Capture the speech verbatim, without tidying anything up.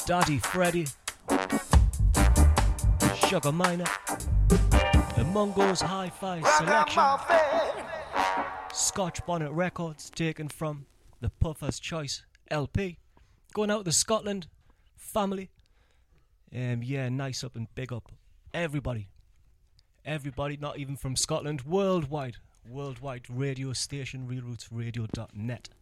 Daddy Freddy, Sugar Minor, the Mungo's Hi-Fi Selection, Scotch Bonnet Records taken from the Puffer's Choice L P. Going out to Scotland, family. Um, yeah, nice up and big up. Everybody. Everybody, not even from Scotland, worldwide. Worldwide radio station, real roots radio dot net.